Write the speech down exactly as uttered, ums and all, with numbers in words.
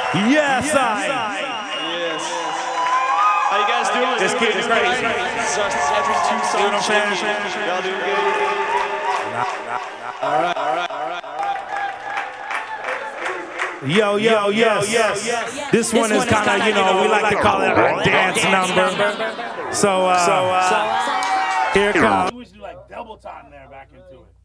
Yes, yes I. Yes. How you guys doing? Just getting crazy. Every two songs. Y'all doing good? All right, all right, all right, all right. Yo, yo, yo, yes. yes. This one is kind of, you know, we like to call it a dance number. So, uh, so uh, here it comes. We should do like double time there back into it.